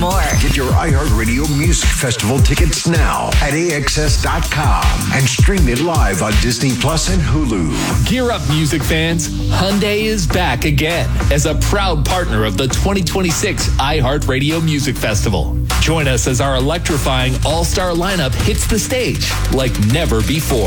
more. Get your iHeartRadio Music Festival tickets now at AXS.com and stream it live on Disney Plus and Hulu. Gear up, music fans. Hyundai is back again as a proud partner of the 2026 iHeartRadio Music Festival. Join us as our electrifying all-star lineup hits the stage like never before.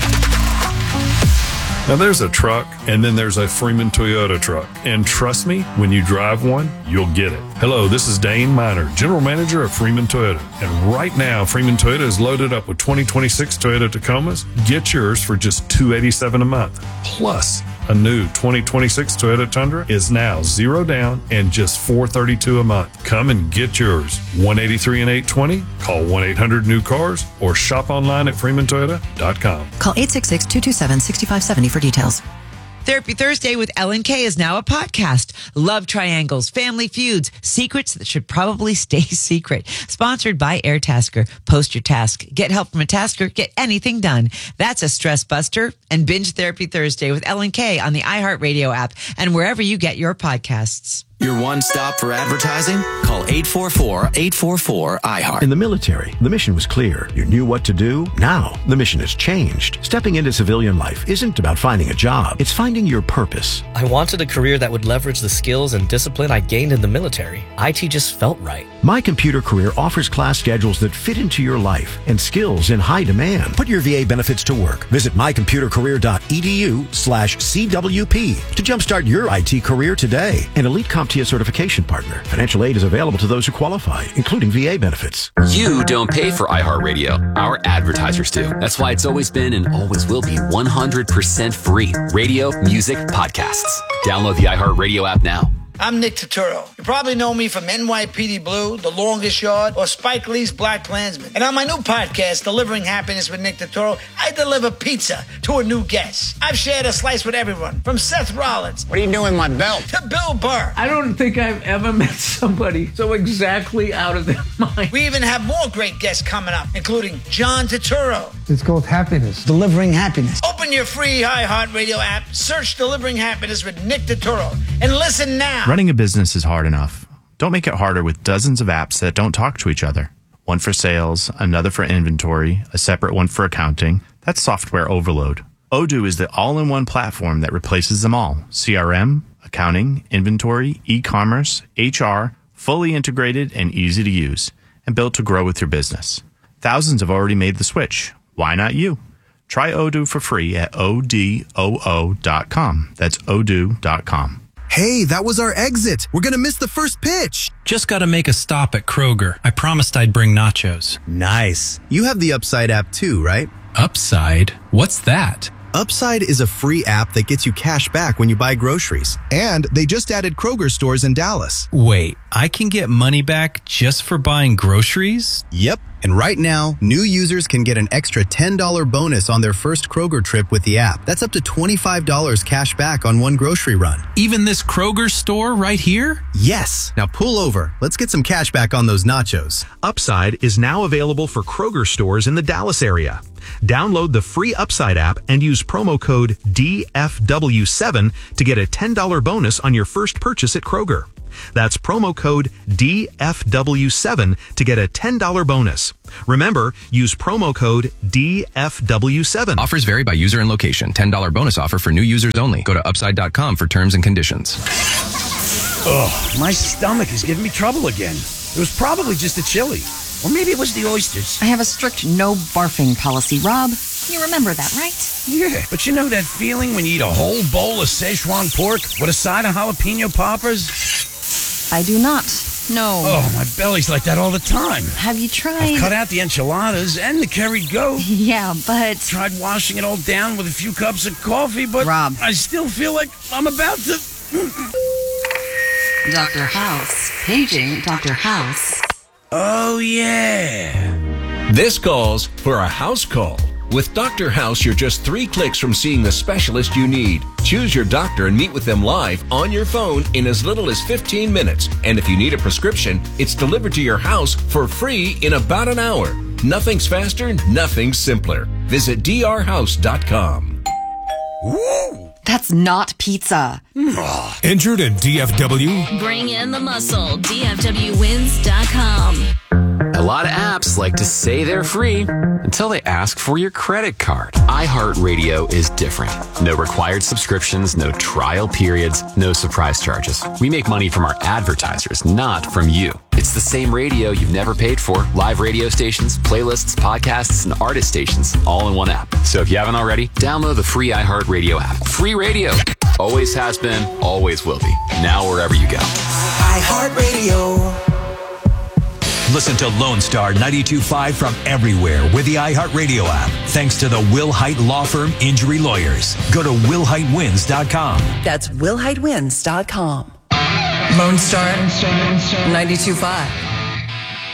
Now, there's a truck, and then there's a Freeman Toyota truck. And trust me, when you drive one, you'll get it. Hello, this is Dane Miner, General Manager of Freeman Toyota. And right now, Freeman Toyota is loaded up with 2026 Toyota Tacomas. Get yours for just $287 a month. Plus, a new 2026 Toyota Tundra is now 0 down and just $432 a month. Come and get yours. 183 and 820. Call 1-800-NEW-CARS or shop online at freemantoyota.com. Call 866-227-6570 for details. Therapy Thursday with Ellen K is now a podcast. Love triangles, family feuds, secrets that should probably stay secret. Sponsored by Airtasker. Post your task. Get help from a tasker. Get anything done. That's a stress buster. And binge Therapy Thursday with Ellen K on the iHeartRadio app and wherever you get your podcasts. Your one stop for advertising? Call 844-844-iHeart. In the military, the mission was clear. You knew what to do. Now, the mission has changed. Stepping into civilian life isn't about finding a job. It's finding your purpose. I wanted a career that would leverage the skills and discipline I gained in the military. IT just felt right. My Computer Career offers class schedules that fit into your life and skills in high demand. Put your VA benefits to work. Visit mycomputercareer.edu/CWP to jumpstart your IT career today. An elite CompTIA certification partner. Financial aid is available to those who qualify, including VA benefits. You don't pay for iHeartRadio. Our advertisers do. That's why it's always been and always will be 100% free. Radio, music, podcasts. Download the iHeartRadio app now. I'm Nick Turturro. You probably know me from NYPD Blue, The Longest Yard, or Spike Lee's Black Klansman. And on my new podcast, Delivering Happiness with Nick Turturro, I deliver pizza to a new guest. I've shared a slice with everyone, from Seth Rollins. What are you doing with my belt? To Bill Burr. I don't think I've ever met somebody so exactly out of their mind. We even have more great guests coming up, including John Turturro. It's called Happiness. Delivering Happiness. Open your free iHeartRadio app, search Delivering Happiness with Nick Turturro, and listen now. Running a business is hard enough. Don't make it harder with dozens of apps that don't talk to each other. One for sales, another for inventory, a separate one for accounting. That's software overload. Odoo is the all-in-one platform that replaces them all. CRM, accounting, inventory, e-commerce, HR, fully integrated and easy to use, and built to grow with your business. Thousands have already made the switch. Why not you? Try Odoo for free at odoo.com. That's odoo.com. Hey, that was our exit. We're going to miss the first pitch. Just got to make a stop at Kroger. I promised I'd bring nachos. Nice. You have the Upside app too, right? Upside? What's that? Upside is a free app that gets you cash back when you buy groceries. And they just added Kroger stores in Dallas. Wait, I can get money back just for buying groceries? Yep. And right now, new users can get an extra $10 bonus on their first Kroger trip with the app. That's up to $25 cash back on one grocery run. Even this Kroger store right here? Yes. Now pull over. Let's get some cash back on those nachos. Upside is now available for Kroger stores in the Dallas area. Download the free Upside app and use promo code DFW7 to get a $10 bonus on your first purchase at Kroger. That's promo code DFW7 to get a $10 bonus. Remember, use promo code DFW7. Offers vary by user and location. $10 bonus offer for new users only. Go to upside.com for terms and conditions. Ugh, my stomach is giving me trouble again. It was probably just the chili. Or maybe it was the oysters. I have a strict no barfing policy, Rob. You remember that, right? Yeah, but you know that feeling when you eat a whole bowl of Szechuan pork with a side of jalapeno poppers? I do not. No. Oh, my belly's like that all the time. Have you tried? I've cut out the enchiladas and the curried goat. Yeah, but... Tried washing it all down with a few cups of coffee, but Rob, I still feel like I'm about to... Dr. House. Paging Dr. House. Oh, yeah. This calls for a house call. With Dr. House, you're just 3 clicks from seeing the specialist you need. Choose your doctor and meet with them live on your phone in as little as 15 minutes. And if you need a prescription, it's delivered to your house for free in about an hour. Nothing's faster, nothing's simpler. Visit drhouse.com. Woo! That's not pizza. Injured in DFW? Bring in the muscle. DFWWins.com. A lot of apps like to say they're free until they ask for your credit card. iHeartRadio is different. No required subscriptions, no trial periods, no surprise charges. We make money from our advertisers, not from you. It's the same radio you've never paid for. Live radio stations, playlists, podcasts, and artist stations all in one app. So if you haven't already, download the free iHeartRadio app. Free radio. Always has been, always will be. Now wherever you go. iHeartRadio. Listen to Lone Star 92.5 from everywhere with the iHeartRadio app. Thanks to the Will Hite Law Firm Injury Lawyers. Go to WillHiteWins.com. That's WillHiteWins.com. Lone Star 92.5.